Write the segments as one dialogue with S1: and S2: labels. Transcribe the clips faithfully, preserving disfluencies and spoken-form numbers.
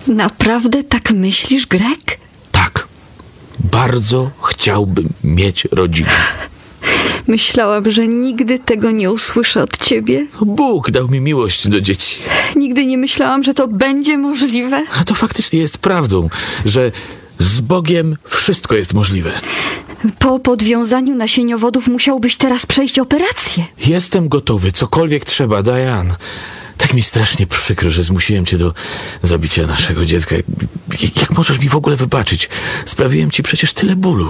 S1: Naprawdę tak myślisz, Greg?
S2: Tak. Bardzo chciałbym mieć rodzinę.
S1: Myślałam, że nigdy tego nie usłyszę od ciebie.
S2: Bóg dał mi miłość do dzieci.
S1: Nigdy nie myślałam, że to będzie możliwe.
S2: A to faktycznie jest prawdą, że z Bogiem wszystko jest możliwe.
S1: Po podwiązaniu nasieniowodów musiałbyś teraz przejść operację.
S2: Jestem gotowy, cokolwiek trzeba, Diane. Tak mi strasznie przykro, że zmusiłem cię do zabicia naszego dziecka. Jak, jak możesz mi w ogóle wybaczyć? Sprawiłem ci przecież tyle bólu.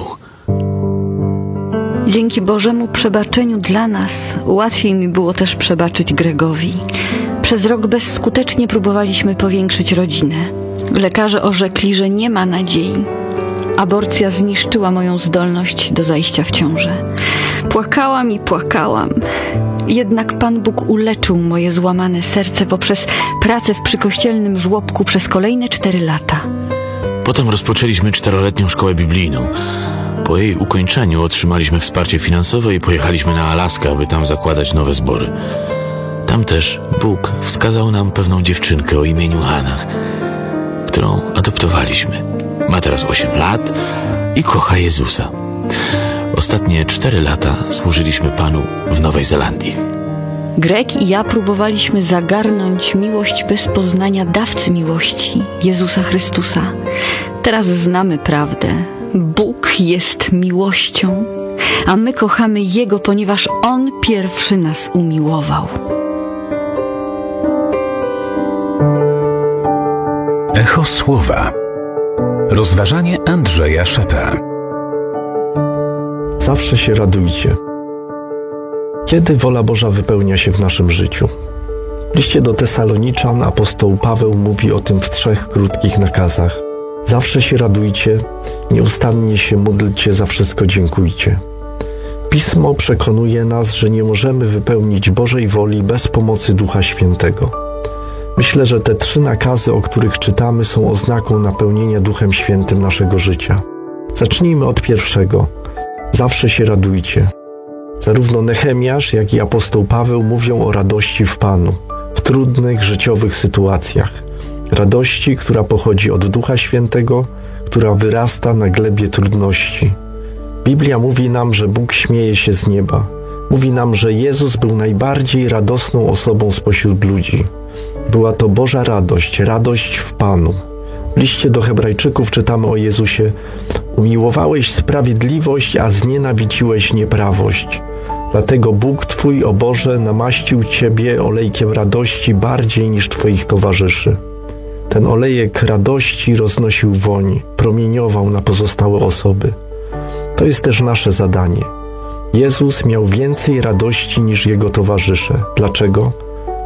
S1: Dzięki Bożemu przebaczeniu dla nas łatwiej mi było też przebaczyć Gregowi. Przez rok bezskutecznie próbowaliśmy powiększyć rodzinę. Lekarze orzekli, że nie ma nadziei. Aborcja zniszczyła moją zdolność do zajścia w ciążę. Płakałam i płakałam. Jednak Pan Bóg uleczył moje złamane serce poprzez pracę w przykościelnym żłobku przez kolejne cztery lata.
S2: Potem rozpoczęliśmy czteroletnią szkołę biblijną. Po jej ukończeniu otrzymaliśmy wsparcie finansowe i pojechaliśmy na Alaskę, aby tam zakładać nowe zbory. Tam też Bóg wskazał nam pewną dziewczynkę o imieniu Hannah, którą adoptowaliśmy. Ma teraz osiem lat i kocha Jezusa. Ostatnie cztery lata służyliśmy Panu w Nowej Zelandii.
S1: Greg i ja próbowaliśmy zagarnąć miłość bez poznania dawcy miłości, Jezusa Chrystusa. Teraz znamy prawdę. Bóg jest miłością, a my kochamy Jego, ponieważ On pierwszy nas umiłował.
S3: Echo Słowa. Rozważanie Andrzeja Szepa.
S4: Zawsze się radujcie. Kiedy wola Boża wypełnia się w naszym życiu? W liście do Tesaloniczan apostoł Paweł mówi o tym w trzech krótkich nakazach. Zawsze się radujcie, nieustannie się módlcie, za wszystko dziękujcie. Pismo przekonuje nas, że nie możemy wypełnić Bożej woli bez pomocy Ducha Świętego. Myślę, że te trzy nakazy, o których czytamy, są oznaką napełnienia Duchem Świętym naszego życia. Zacznijmy od pierwszego. Zawsze się radujcie. Zarówno Nehemiasz, jak i apostoł Paweł mówią o radości w Panu, w trudnych życiowych sytuacjach. Radości, która pochodzi od Ducha Świętego, która wyrasta na glebie trudności. Biblia mówi nam, że Bóg śmieje się z nieba. Mówi nam, że Jezus był najbardziej radosną osobą spośród ludzi. Była to Boża radość, radość w Panu. W liście do Hebrajczyków czytamy o Jezusie: umiłowałeś sprawiedliwość, a znienawidziłeś nieprawość. Dlatego Bóg Twój, o Boże, namaścił Ciebie olejkiem radości bardziej niż Twoich towarzyszy. Ten olejek radości roznosił woń, promieniował na pozostałe osoby. To jest też nasze zadanie. Jezus miał więcej radości niż Jego towarzysze. Dlaczego?